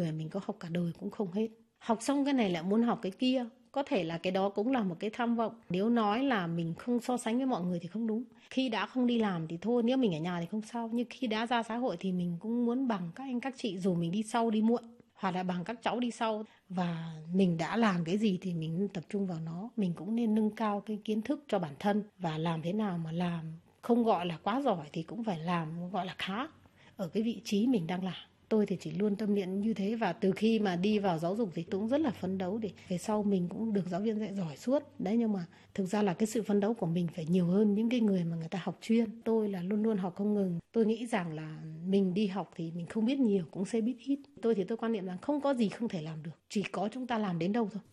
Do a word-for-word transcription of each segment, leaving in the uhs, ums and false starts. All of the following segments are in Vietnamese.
người mình có học cả đời cũng không hết. Học xong cái này lại muốn học cái kia. Có thể là cái đó cũng là một cái tham vọng. Nếu nói là mình không so sánh với mọi người thì không đúng. Khi đã không đi làm thì thôi, nếu mình ở nhà thì không sao. Nhưng khi đã ra xã hội thì mình cũng muốn bằng các anh các chị, dù mình đi sau đi muộn, hoặc là bằng các cháu đi sau. Và mình đã làm cái gì thì mình nên tập trung vào nó. Mình cũng nên nâng cao cái kiến thức cho bản thân. Và làm thế nào mà làm không gọi là quá giỏi thì cũng phải làm gọi là khá ở cái vị trí mình đang làm. Tôi thì chỉ luôn tâm niệm như thế, và từ khi mà đi vào giáo dục thì tôi cũng rất là phấn đấu để về sau mình cũng được giáo viên dạy giỏi suốt. Đấy, nhưng mà thực ra là cái sự phấn đấu của mình phải nhiều hơn những cái người mà người ta học chuyên. Tôi là luôn luôn học không ngừng. Tôi nghĩ rằng là mình đi học thì mình không biết nhiều cũng sẽ biết ít. Tôi thì tôi quan niệm rằng không có gì không thể làm được, chỉ có chúng ta làm đến đâu thôi.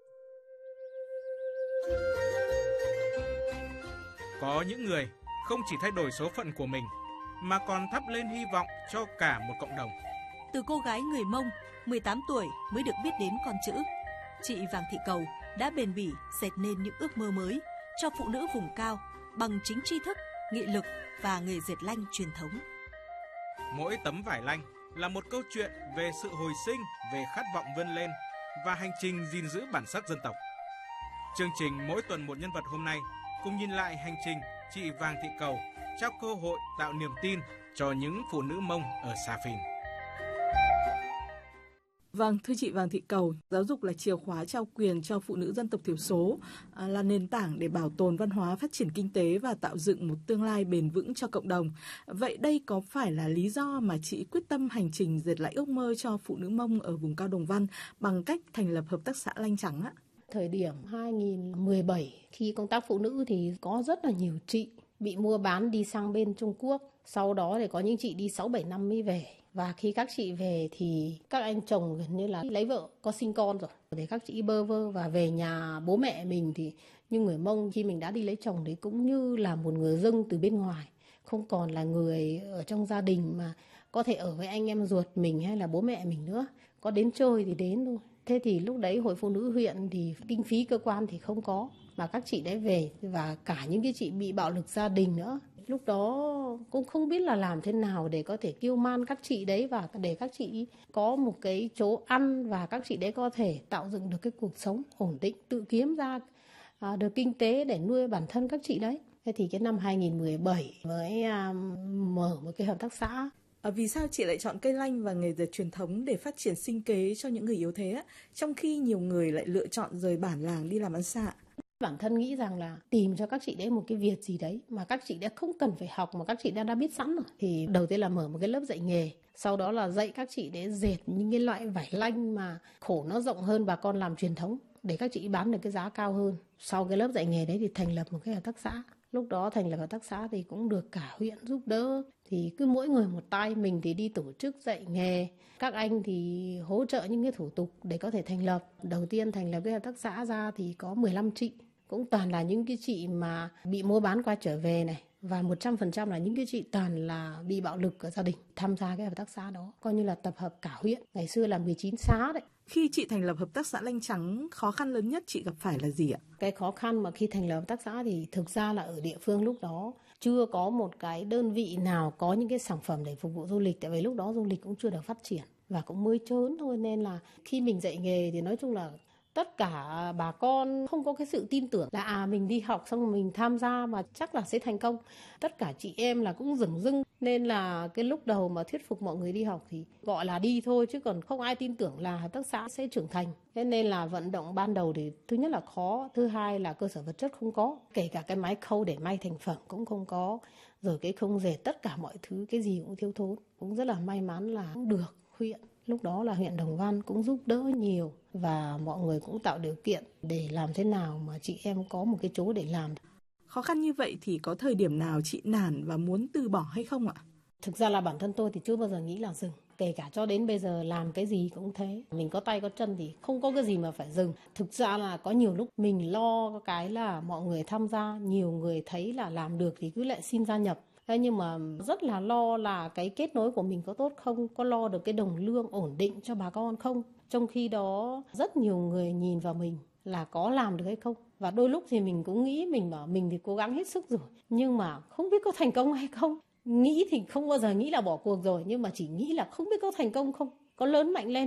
Có những người không chỉ thay đổi số phận của mình mà còn thắp lên hy vọng cho cả một cộng đồng. Từ cô gái người Mông mười tám tuổi mới được biết đến con chữ, chị Vàng Thị Cầu đã bền bỉ dệt nên những ước mơ mới cho phụ nữ vùng cao bằng chính tri thức, nghị lực và nghề dệt lanh truyền thống. Mỗi tấm vải lanh là một câu chuyện về sự hồi sinh, về khát vọng vươn lên và hành trình gìn giữ bản sắc dân tộc. Chương trình Mỗi tuần một nhân vật hôm nay cùng nhìn lại hành trình chị Vàng Thị Cầu trao cơ hội tạo niềm tin cho những phụ nữ Mông ở Xà Phìn. Vâng, thưa chị Vàng Thị Cầu, giáo dục là chìa khóa trao quyền cho phụ nữ dân tộc thiểu số, à, là nền tảng để bảo tồn văn hóa, phát triển kinh tế và tạo dựng một tương lai bền vững cho cộng đồng. Vậy đây có phải là lý do mà chị quyết tâm hành trình dệt lại ước mơ cho phụ nữ Mông ở vùng cao Đồng Văn bằng cách thành lập hợp tác xã Lanh Trắng ạ? Thời điểm hai nghìn không trăm mười bảy, khi công tác phụ nữ thì có rất là nhiều chị bị mua bán đi sang bên Trung Quốc. Sau đó thì có những chị đi sáu bảy năm mới về. Và khi các chị về thì các anh chồng gần như là lấy vợ, có sinh con rồi. Để các chị bơ vơ và về nhà bố mẹ mình thì như người Mông khi mình đã đi lấy chồng thì cũng như là một người dưng từ bên ngoài. Không còn là người ở trong gia đình mà có thể ở với anh em ruột mình hay là bố mẹ mình nữa. Có đến chơi thì đến thôi. Thế thì lúc đấy Hội Phụ Nữ huyện thì kinh phí cơ quan thì không có. Mà các chị đấy về và cả những cái chị bị bạo lực gia đình nữa. Lúc đó cũng không biết là làm thế nào để có thể kiêu man các chị đấy và để các chị có một cái chỗ ăn và các chị đấy có thể tạo dựng được cái cuộc sống ổn định, tự kiếm ra à, được kinh tế để nuôi bản thân các chị đấy. Thế thì cái năm hai nghìn không trăm mười bảy mới à, mở một cái hợp tác xã. À, vì sao chị lại chọn cây lanh và nghề dệt truyền thống để phát triển sinh kế cho những người yếu thế á, trong khi nhiều người lại lựa chọn rời bản làng đi làm ăn xa? Bản thân nghĩ rằng là tìm cho các chị đấy một cái việc gì đấy mà các chị đã không cần phải học mà các chị đã đã biết sẵn rồi. Thì đầu tiên là mở một cái lớp dạy nghề, sau đó là dạy các chị để dệt những cái loại vải lanh mà khổ nó rộng hơn bà con làm truyền thống để các chị bán được cái giá cao hơn. Sau cái lớp dạy nghề đấy thì thành lập một cái hợp tác xã. Lúc đó thành lập hợp tác xã thì cũng được cả huyện giúp đỡ. Thì cứ mỗi người một tay, mình thì đi tổ chức dạy nghề, các anh thì hỗ trợ những cái thủ tục để có thể thành lập. Đầu tiên thành lập cái hợp tác xã ra thì có mười lăm chị. Cũng toàn là những cái chị mà bị mua bán qua trở về này. Và một trăm phần trăm là những cái chị toàn là bị bạo lực ở gia đình tham gia cái hợp tác xã đó. Coi như là tập hợp cả huyện. Ngày xưa là mười chín xã đấy. Khi chị thành lập hợp tác xã Lanh Trắng, khó khăn lớn nhất chị gặp phải là gì ạ? Cái khó khăn mà khi thành lập hợp tác xã thì thực ra là ở địa phương lúc đó chưa có một cái đơn vị nào có những cái sản phẩm để phục vụ du lịch. Tại vì lúc đó du lịch cũng chưa được phát triển và cũng mới trớn thôi. Nên là khi mình dạy nghề thì nói chung là tất cả bà con không có cái sự tin tưởng là à mình đi học xong rồi mình tham gia mà chắc là sẽ thành công. Tất cả chị em là cũng dửng dưng. Nên là cái lúc đầu mà thuyết phục mọi người đi học thì gọi là đi thôi chứ còn không ai tin tưởng là hợp tác xã sẽ trưởng thành. Thế nên là vận động ban đầu thì thứ nhất là khó, thứ hai là cơ sở vật chất không có. Kể cả cái máy khâu để may thành phẩm cũng không có. Rồi cái khung dệt tất cả mọi thứ cái gì cũng thiếu thốn. Cũng rất là may mắn là cũng được huyện. Lúc đó là huyện Đồng Văn cũng giúp đỡ nhiều và mọi người cũng tạo điều kiện để làm thế nào mà chị em có một cái chỗ để làm. Khó khăn như vậy thì có thời điểm nào chị nản và muốn từ bỏ hay không ạ? Thực ra là bản thân tôi thì chưa bao giờ nghĩ là dừng. Kể cả cho đến bây giờ làm cái gì cũng thế. Mình có tay có chân thì không có cái gì mà phải dừng. Thực ra là có nhiều lúc mình lo cái là mọi người tham gia, nhiều người thấy là làm được thì cứ lại xin gia nhập. Thế nhưng mà rất là lo là cái kết nối của mình có tốt không, có lo được cái đồng lương ổn định cho bà con không. Trong khi đó rất nhiều người nhìn vào mình là có làm được hay không. Và đôi lúc thì mình cũng nghĩ mình bảo mình thì cố gắng hết sức rồi. Nhưng mà không biết có thành công hay không. Nghĩ thì không bao giờ nghĩ là bỏ cuộc rồi, nhưng mà chỉ nghĩ là không biết có thành công không, có lớn mạnh lên.